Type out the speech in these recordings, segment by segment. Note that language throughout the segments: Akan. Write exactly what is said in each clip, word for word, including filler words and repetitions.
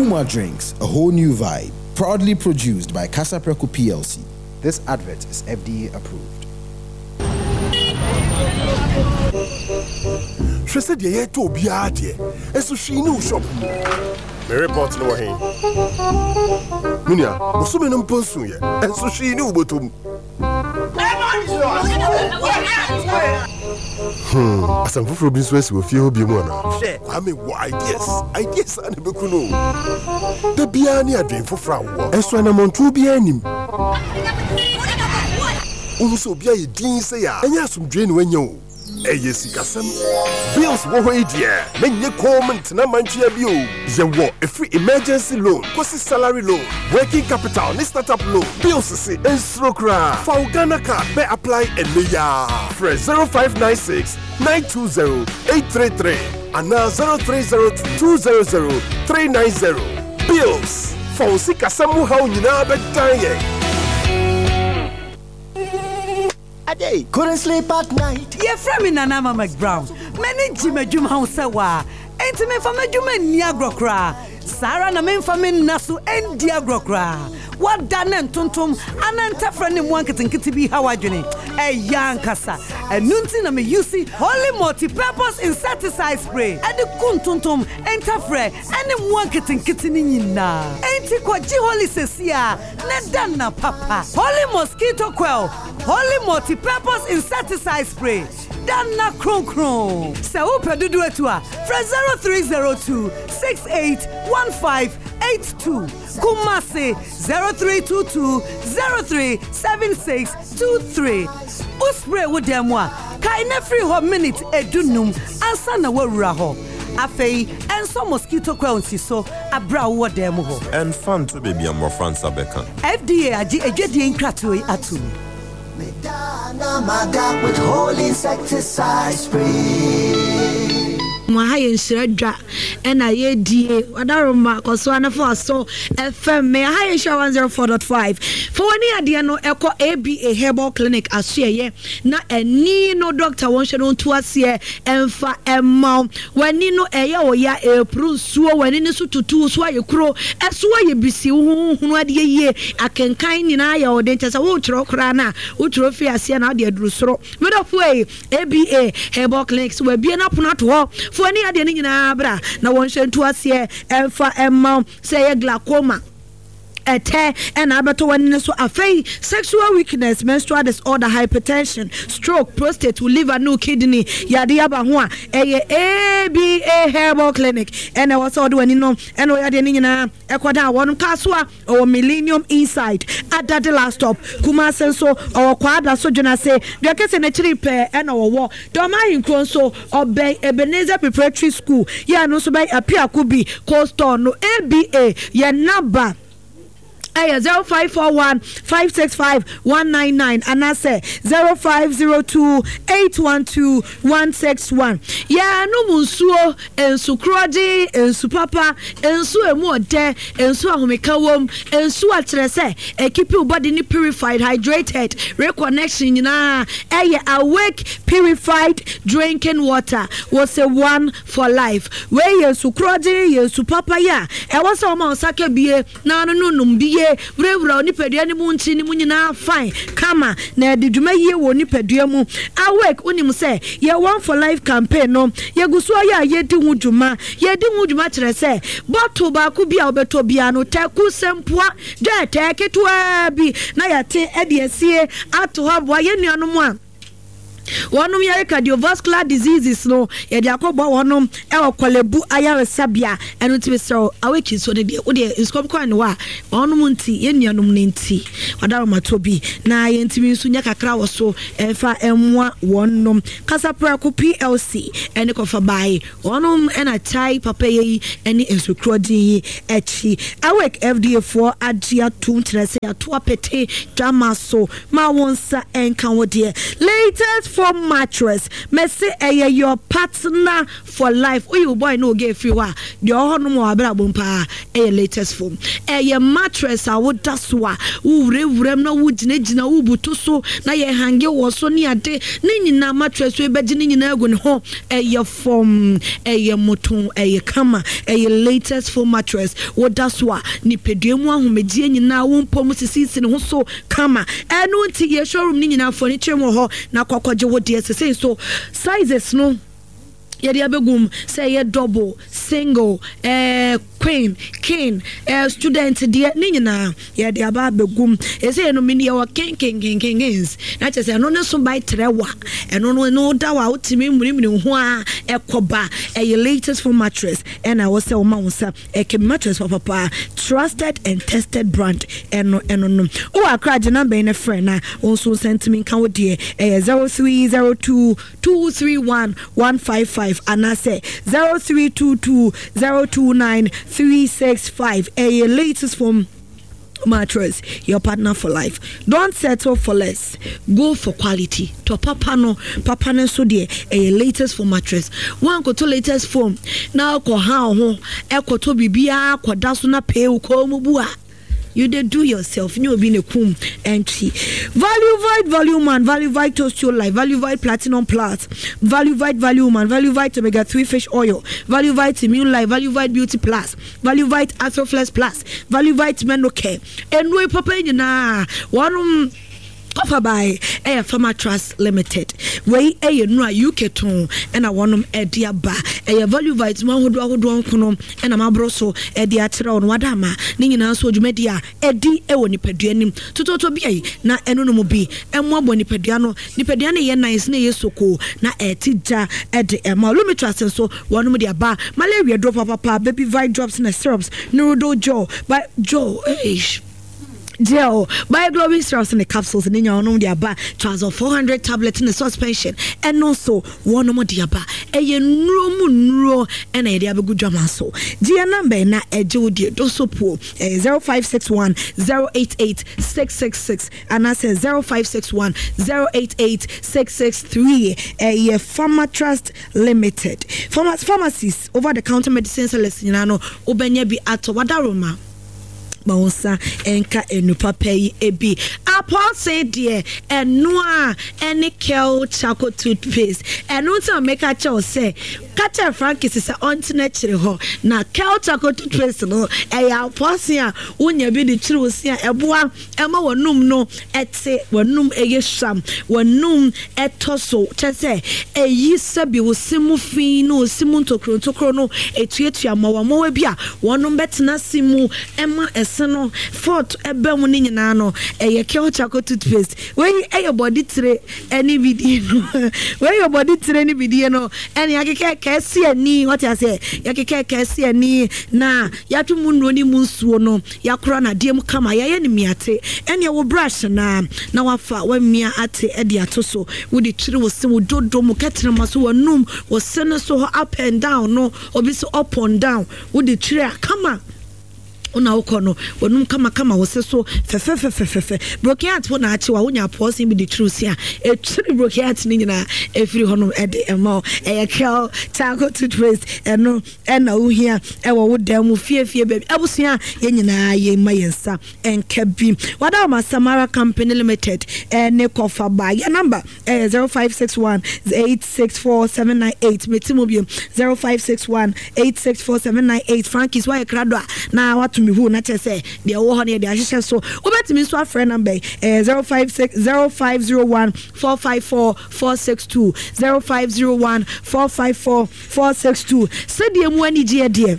Puma Drinks, a whole new vibe. Proudly produced by Casapreco P L C. This advert is F D A approved. She said, "Yeah, to be out here." And so she knew shop. My report no way. Munya, Musumi no ponsu ye. And so she knew botum. Hmm. As I'm for business with you, be one. I mean, what ideas? Ideas and the Bekuno. The Biani are doing for Frau. And so I'm on two Bianim. Also, be a dean say, and yes, some drain when you. Eh, yes, Cassam. Bills were way dear. When you comment, no man cheer you. You want a free emergency loan, cost salary loan, working capital, this startup loan, bills to see, and stroke ra. For Ghana card, may apply and lay ya. Fresh zero five nine six nine two zero eight three three and now zero three zero two two zero zero three nine zero. Bills. For Sika Samu how you know better. Ade, couldn't sleep at night. Ye frame in Nana McBrown. Many Jimmy Jum House Sawa. Ain't me from a Juman Niagrokra. Sarah na men famin nasu en diagrokra. What done and tuntum and antefrani wanketing kitibi hawajuni. A young casa. A nuntin me yusi holy multi-purpose insecticide spray. And the kuntuntum entafre and the wanketing kitinina. Ain't it kwa holy sesia. Nedana papa. Holy mosquito quell. Holy multi-purpose insecticide spray. Dana kron kron. Se upe dudu etua. Fra zero three zero two six eight one five eight two. Kumasi zero three two two zero three seven six two three. Uspray with them wa. Kaine free ho minute edunum ansa na wawura ho. Afei enso mosquito coil so abra wo dem ho. And fun to baby am more France abeka. F D A agi ejedi nkratoyi atu. Medana Maga with holy insecticide spray. Mwahaye nshira and I ye die wadaroma koswana for so F M me haye sha one oh four point five for wani ade no eko A B A herbal clinic asuye na eni no doctor won hwe no to ase emfa emma wani no eye oya epru suo wani ni so tutu so aye kuro eso aye bisi hunu ade ye akenkan nyina ya ode ntesa wo tro kra na wo tro fi ase na ade aduru soro me do fu A B A herbal clinics we bia na pono to ho for any ade nyina bra na won hwe nto ase emfa emma say glaucoma ete and abato one so afei sexual weakness, menstrual disorder, hypertension, stroke, prostate, liver, no kidney, yadi aba ho a A B A herbal clinic and I was all do any no and we ade nyina ekoda won kaswa or Millennium Inside at that last stop Kumasi so or kwada so jona say de kese na chiri pe and our wo do ma yinkron so obey Ebenezer Preparatory School ya no so by apia kubi coastal no A B A ya number Aya zero five four one five six five one nine nine and I say zero five zero two eight one two one six one. Ya no munsuo ensu kroji ensu papa ensu emu ode ensu ahomeka wom ensu akyere se e keep your body ni purified, hydrated, reconnection na aya awake purified drinking water was a one for life. Where ensu kroji ensu papa ya e was o ma osake bie na no num bie Bravura ni pedua ni mu nchi ni mu nyina fine kama na de dwuma yie wo ni pedua mu awake unim se ye one for life campaign no ye guso ya ye di hu dwuma ye di hu dwuma kire se bottle ba ku bia obeto bia no taku sempoa de taketua bi na ya te e de asie ato ha bo ye nuanu mu a One year cardiovascular diseases no ye de akobo wonom e okolebu ayaresabia eno ti so aweki so de de wo de inscope kwan wa wonom nti ye nuanom ne nti wadaro matobi na ye ntimi nso nya kakra wo so efa emwa wonom Casapreco P L C ene ko fa bai wonom ena chai papa yi ene ensukrodi echi awek F D A for adia tum trese ato apete drama so ma wonsa enka wo de latest foam mattress me say eh your partner for life oh you boy no get free wa the ohono mo abra bompa eh latest foam eh mattress a wo daswa wo wurewurem na wo gina gina wo buto so na ye hange wo so ni ade ni nyina mattress we beji ni nyina agu ne ho eh foam eh moton eh kama eh latest foam mattress wo daswa ni peduemu ahomegye nyina wo mpom sisi ne ho so kama enu nti ye showroom ni nyina furniture mo ho na kwakwaje wo de sese so sizes no yedi abegum say ye double single eh queen king eh student de ni nyina yedi aba begum e say no mini ye king king king kings na che say no ne so by trewa eno no no da wa utimi munimuni ho a ekoba eh latest for mattress and I was say o ma wonsa eh mattress for papa trusted and tested brand eno eno no o akra je number in a friend na onso sent me kan wo de eh zero three zero two two three one one five five and I say zero three two two zero two nine three six five a latest form mattress your partner for life. Don't settle for less, go for quality. To papa no papa no so de a latest form mattress one go to latest form now ko ha ho e ko to bibia ko da so na pay ko mu bua you dey do yourself you be in a kum entry value void volume man value void toast your life value void platinum plus value void value man value void omega three fish oil value void immune life value void beauty plus value void atrophless plus value void menno care and we papa nyina one offer by Air Farmer Trust Limited. We a no U K ton and a one a dear ba a value vites one who do do konom and a mabroso a dear on wadama nina so media a d e woni peduanim to to be na enono bi and one boni pediano nipediane ye nice ne yesoko na e tija e de e ma lumi trust so one mo dia ba malaria drop papa baby vite drops in the syrups neurodo joe but joe ish Gel, by glowing straws in the capsules and in your own diaba, trials of four hundred tablets in the suspension, and also one more diaba, a yen and a diaba good jamaso. Dear number na a jo dear doso pool, zero five six one zero eight eight six six six, and I say zero five six one zero eight eight six six three, a Pharma Trust Limited. Pharmacies over the counter medicines, Lesinano, Ubenyebi ato wadaroma. Mausa enka enupa pay ebi apart say dear and noa any kel charcoal toothpaste and no make a chow say catcher Francis is on to nature ho na kel charcoal toothpaste no a aposia unya be the true sia eboa ema wonum no ete wonum eye sham wonum etoso chese eyi sabi wo simu fin no simu tokro tokro no etuetua ma wa ma bia wonum betena simu ema no fort ebe mu ni nyina no eye kel charcoal toothpaste when your body tray any video when your body tray any video no any akeke kesi ani what you say yakeke kesi ani na yatu mu no ni mu nsuo no yakora na de mu kama yaye ni miate any wo brush na na wafa wa mia ate e de atoso wo de tire wo se wo dodo mu ketre maso wo num wo sene so up and down no obi so up and down wo de tire kama ona okono wonum kama kama wo se so fefe fefe fefe brokiat wo na achi wa wonya pause bi the truth ya e tiri brokiat ni nyina efiri hono e de emo e kel taco toothpaste eno ena wo hia e wo wo dan mu fie fie baby abusia ye nyina ye mayensa enka bi wada ma Samara Company Limited e ne kofa ba ya number e zero five six one eight six four seven nine eight metimobium zero five six one eight six four seven nine eight Frankie's why krado na what me who na say the wo honey the ahye so obetimi so afre number eh zero five six zero five zero one four five four four six two zero five zero one four five four four six two say the mu ani je de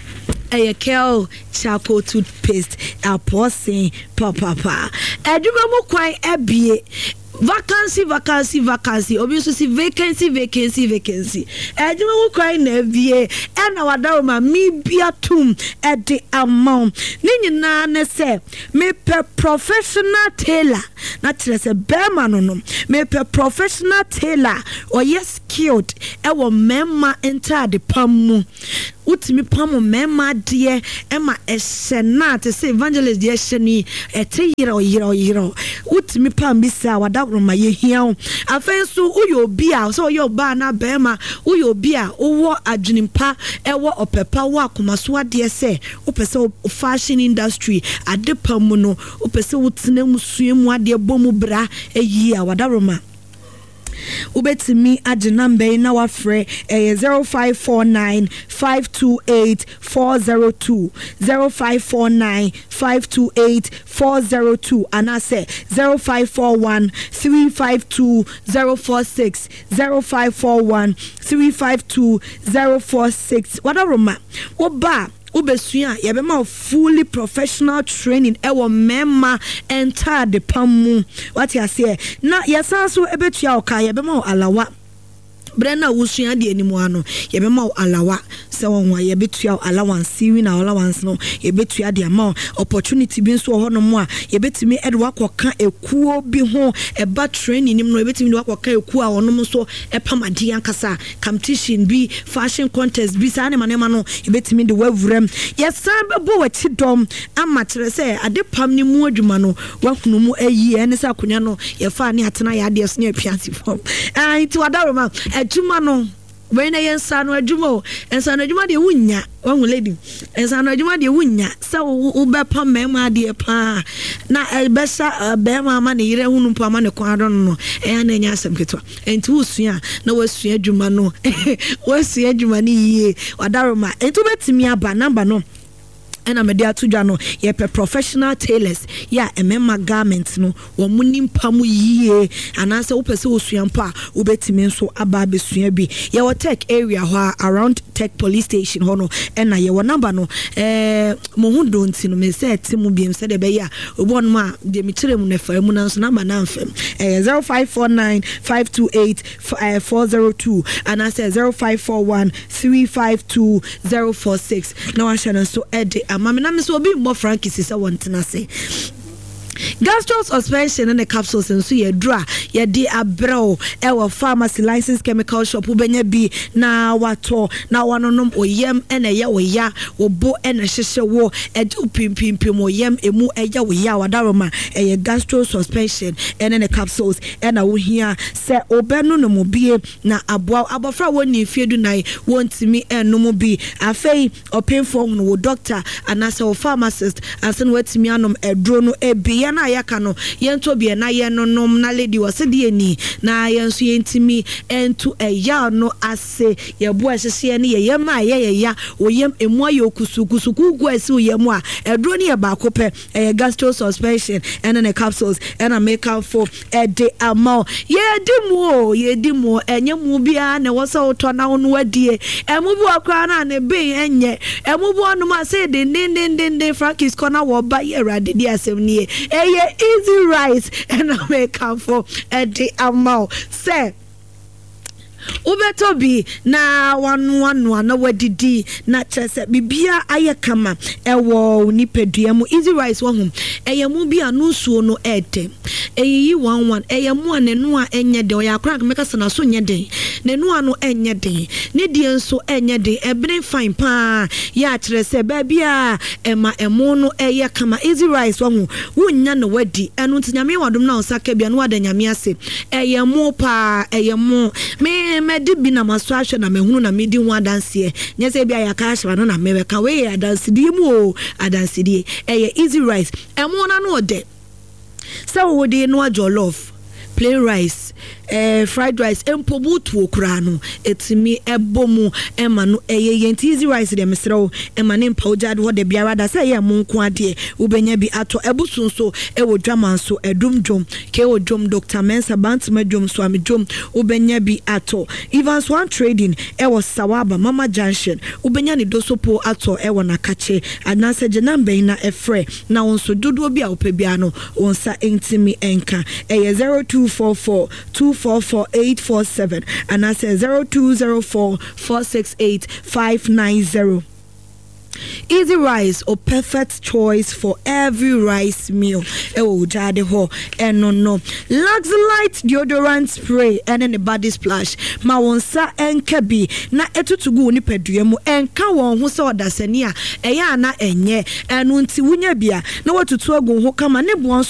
a kel charcoal toothpaste a posing papa pa eduma mu kwan ebie vacancy vacancy vacancy obviously see vacancy vacancy vacancy eduma wo kwai na bie e na wadawo ma mi bia tum e de amount ni nyina ne se me pe professional tailor na tere se be ma no no me pe professional tailor or yes skilled e wo memma enter the pam mu utimi pamo mema deɛ ɛma ɛhyɛ na te sɛ evangelist deɛ hyɛ ni ɛte yira yira yira utimi pam bisa wadabro ma ye hiao afɛn so uyo obi a so uyo ba na bema uyo obi a owo adwenimpa ɛwɔ opepa wo akomaso adeɛ sɛ opɛ sɛ fashion industry ade pamu no opɛ sɛ wotena mu suemu adeɛ bomu bra eyi a wadabro ma ubetimi adi number na wafre eh, zero five four nine five two eight four zero two zero five four nine five two eight four zero two and I say zero five four one three five two zero four six zero five four one three five two zero four six whatever ma oba Ubesua yabema fully professional training ewo mema enter the pamu what you say na yasanso ebetua oka yabema alawa Brenda wusua de animu ano yebema alawa se wonwa yebetua allowance siwi na allowance no yebetua de ama opportunity bi nso ho no mo a yebetimi ede wakoka ekuo bi ho eba training nim no yebetimi de wakoka ekuo a wono so epamade ankasa competition bi fashion contest bi sa ne manema no yebetimi de wavurem yesan bebo wachi dom ama kire se ade pam ni mu adwuma no wahunu mu ayi ene sa akonya no yefa ne atena ya de so ne apianti form ah it wadaroma adwuma no when I answer no adwuma ensa no adwuma de wunya won lady ensa no adwuma de wunya se wo bepa mema de pa na ebesa be mama ne yire hunu pa ma ne kwado no e na nya asem ketwa enti wusua na wasua adwuma no wasua adwuma ni yie wadaroma enti betimi aba number no and I'm a dear to Jano, ye pe professional tailors, ya a memma garments no, or munim pamu ye, and answer Upeso Suyampa, Ubetimin so ababe suyabi. Your tech area around tech police station, hono, and I your number no, eh, Mohundon Sino me said Timubium said a beya, one ma, the material nefer, Munans number nanfem, eh, zero five four nine five two eight four zero two, and I said zero five four one three five two zero four six. Now I shall so edit. Mama na me so obi mo Frankie sisa wontina say gastro suspension and the capsules and so ye dra ye di abro ewo pharmacy license chemical shop ubenya bi na wato na wanonom oyem ene ye oya obo ene hyehye wo edu pimpimpim oyem emu eya oya wadaroma eye gastro suspension and the capsules ena wo hia se obenu no mo bie na aboa abofra woni fiedu nai wontimi enum bi afei opemfo no wo doctor anase wo pharmacist asen watimi anom edro no ebi na yaka no yento bie na ye no nom na lady wose de ni na yenso yentimi entu eya no ase ye bo asese ne ye yema ye ye ya oyem emu aye okusukusu kugu ase oyem a edro ne ye ba kope e gastro suspension and then the capsules and a make up for a day amount ye di mu ye di mu enye mu bia na wose oto na wonu adie emu bu akra na ne be enye emu bu onu ma say de den den den Frankie's corner wo ba ye rade di asem nie eye easy rice and I make up for a day amount say Ubetobi na one one one na wadidi na chese bibia ayekama ewo nipedua mu easy rice wo hom eyemu bia no suo no ete eyi one one eyemu anenu a enye de oya krank meka sana so nye den nenu ano enye den ne die nso enye den ebene fine pa ya kire se ba bia ema emo no eye kama easy rice wo hom wunya no wadi enu ntnyame wadom na osaka bia no wadanyame ase eyemu pa eyemu me medi bi na maso ahwe na mehunu na medi ho adanse nyese bia ya ka ahwe no na mebeka we adanse di mu o adanse di eye easy rice emo na no de so wo de no jollof plain rice eh fried rice empobutu okura no etimi ebomu ema no eye yenti easy rice de mesrew ema ne mpawjade ho de biara da say ye monko ade ubenya bi ato ebusun so ewo dwaman so edumdwom ke wo dwom Doctor Mensa Bantima dwom so amedwom ubenya bi ato Evans One Trading ewo Sawaba Mama Junction ubenya ne dosopo ato ewo nakache anase jenambe na efre na wonso dodo bi a opebia no wonsa entimi enka eye zero two four four two four four eight four seven and I say zero two zero four four six eight five nine zero. Easy Rice or perfect choice for every rice meal. Ewo jade ho eno no. Luxelite deodorant spray and then the body splash. Ma wonsa enkebi na etutugu ni peduemu enka won ho se odasani a eya na enye enu nti wunya bia na watutu agu ho kama ne bo